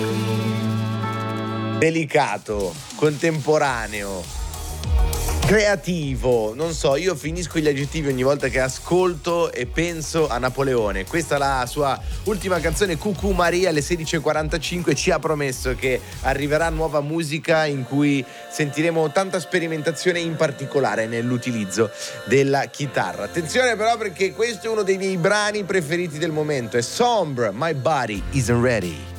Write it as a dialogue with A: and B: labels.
A: Delicato, contemporaneo, creativo, non so, io finisco gli aggettivi ogni volta che ascolto e penso a Napoleone. Questa è la sua ultima canzone, Cucù Maria, alle 16:45. Ci ha promesso che arriverà nuova musica in cui sentiremo tanta sperimentazione, in particolare nell'utilizzo della chitarra. Attenzione però, perché questo è uno dei miei brani preferiti del momento, è Sombre, My Body Isn't Ready.